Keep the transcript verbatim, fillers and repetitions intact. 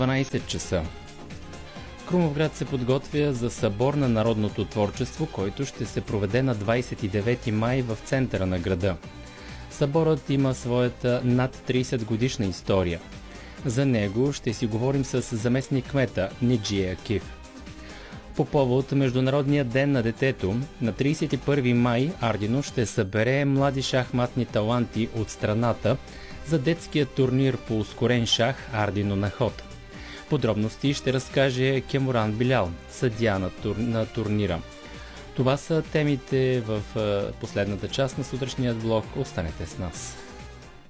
дванайсет часа. Крумовград се подготвя за събор на народното творчество, който ще се проведе на двайсет и девети май в центъра на града. Съборът има своята над трийсет годишна история. За него ще си говорим с заместник кмета Неджия Акиф. По повод Международния ден на детето, на трийсет и първи май Ардино ще събере млади шахматни таланти от страната за детския турнир по ускорен шах Ардино на ход. Подробности ще разкаже Кемуран Билял, съдия на, тур... на турнира. Това са темите в последната част на сутрешният блог. Останете с нас.